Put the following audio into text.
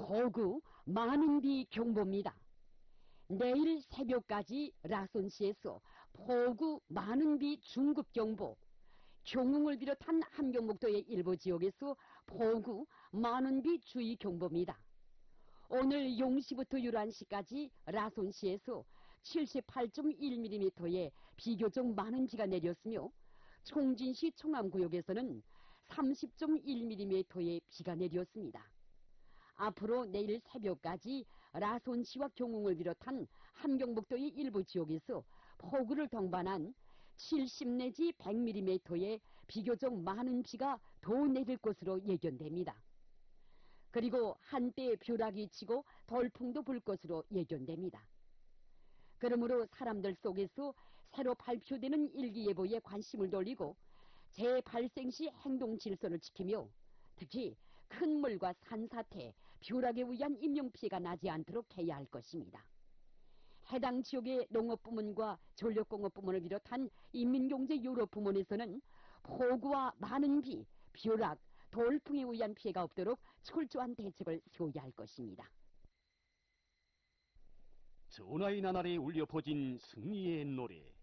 폭우 많은 비 경보입니다. 내일 새벽까지 라손시에서 폭우 많은 비 중급경보, 경웅을 비롯한 함경북도의 일부 지역에서 폭우 많은 비 주의경보입니다. 오늘 용시부터 유란시까지 라손시에서 78.1mm의 비교적 많은 비가 내렸으며 총진시 청암구역에서는 30.1mm의 비가 내렸습니다. 앞으로 내일 새벽까지 라손시와 경웅을 비롯한 함경북도의 일부 지역에서 폭우를 동반한 70 내지 100mm의 비교적 많은 비가 더 내릴 것으로 예견됩니다. 그리고 한때 벼락이 치고 돌풍도 불 것으로 예견됩니다. 그러므로 사람들 속에서 새로 발표되는 일기예보에 관심을 돌리고 재발생 시 행동 질서를 지키며 특히 큰 물과 산사태, 벼락에 의한 인명피해가 나지 않도록 해야 할 것입니다. 해당 지역의 농업부문과 전력공업부문을 비롯한 인민경제 여러 부문에서는 폭우와 많은 비, 벼락, 돌풍에 의한 피해가 없도록 철저한 대책을 세워야 할 것입니다. 전하의 나날에 울려 퍼진 승리의 노래.